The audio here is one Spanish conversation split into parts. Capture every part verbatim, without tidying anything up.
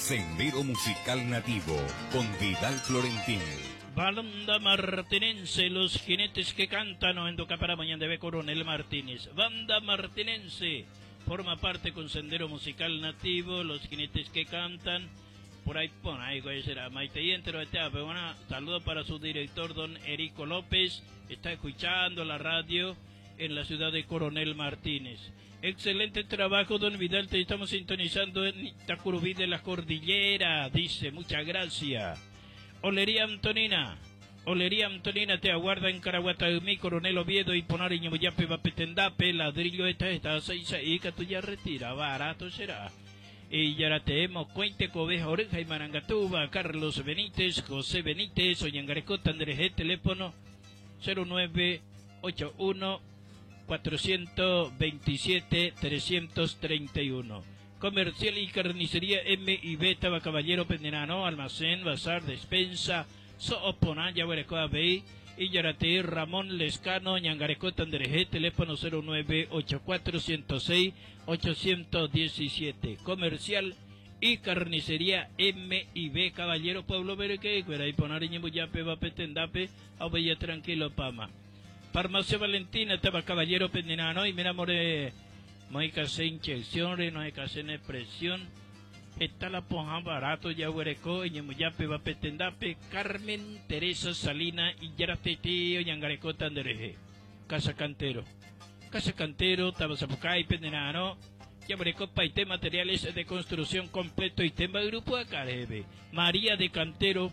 Sendero Musical Nativo con Vidal Florentín. Banda martinense, los jinetes que cantan o en para mañana de Coronel Martínez. Banda martinense forma parte con Sendero Musical Nativo, los jinetes que cantan. Por ahí pon, ahí será Maite y entero este, pero bueno, saludo para su director don Erico López, está escuchando la radio en la ciudad de Coronel Martínez. Excelente trabajo, don Vidal, te estamos sintonizando en Itacurubí de la Cordillera, dice, muchas gracias. Olería Antonina, Olería Antonina te aguarda en Caraguataumí, Coronel Oviedo y Ponari Ñemuyape, Vapetendape, ladrillo esta, esta, seis, y que tú ya retira, barato será. Y ya te hemos Cuente, Cobeja, Oreja y Marangatuba, Carlos Benítez, José Benítez, Oñangarecota, Andrés G, teléfono cero nueve ocho uno cuatro dos siete tres tres uno. Comercial y carnicería M y B, Taba Caballero Pendenano, almacén, bazar, despensa, Soopona, Yaguarecoa Bay, y Yarate, Ramón Lescano, Ñangarecota, Andrés G, teléfono cero nueve ocho cuatro cero seis ocho uno siete. Comercial y carnicería M y B, Caballero Pueblo Bereque, Cuera y Ponariño Muyape, Vapetendape, Aubella Tranquilo Pama. Farmacia Valentina, Taba Caballero Pendenano, y me enamoré. No hay que hacer inyecciones, no hay que hacer presión. Está la poja barato, ya huereco, y Ñemuyape, Vapetendape, Carmen Teresa Salina, y Yaratete, Yangarecota, Andereje. Casa Cantero. Casa Cantero, Tabazapucay, Pendenano, Yaguareco, Paité, materiales de construcción completo y tema grupo Acarebe. María de Cantero,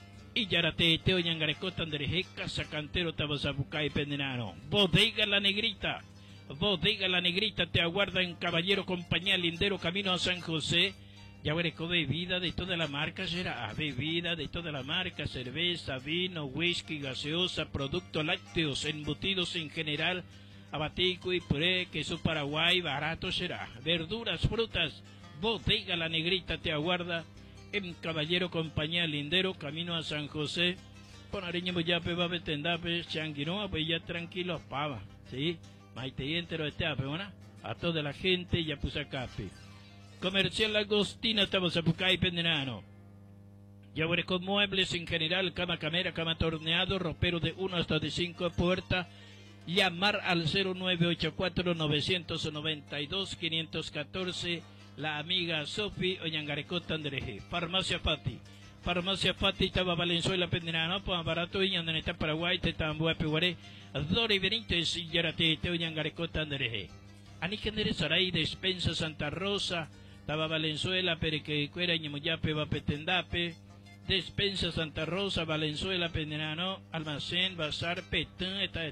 y Yaratete, Yangarecota, Andereje, Casa Cantero, Tabazapucay, Pendenano. Bodega La Negrita. Bodega La Negrita te aguarda en Caballero Compañía Lindero, camino a San José. Yaguareco, bebida de toda la marca será, bebida de toda la marca, cerveza, vino, whisky, gaseosa, productos lácteos, embutidos en general, abatico y puré, queso Paraguay, barato será. Verduras, frutas, Bodega La Negrita te aguarda en Caballero Compañía Lindero, camino a San José. Ponariño Muyape, Vapetendape, Changuinoa, pues ya tranquilo, pava, ¿sí? Maite y entero este apeona, a toda la gente ya puse acape. Comercial Agostina, Tabazapucay, Pendenano. Yaguareco, muebles en general, cama camera, cama torneado, ropero de uno hasta de cinco puertas. Llamar al cero nueve ocho cuatro nueve nueve dos cinco uno cuatro, la amiga Sofi Oñangarecota, Andreje. Farmacia Pati. Farmacia Pati, Taba Valenzuela, Pendenano, Pan Barato, y Andaneta Paraguay, Tetambua, Peguaré, Dore Benítez, y Yarate, Oñangarecota, Andereje. Anigendere Saray, Despensa Santa Rosa, Taba Valenzuela, Perequecuera, Ñemuyape, Vapetendape, Despensa Santa Rosa, Valenzuela, Pendenano, Almacén, Bazar, Petén,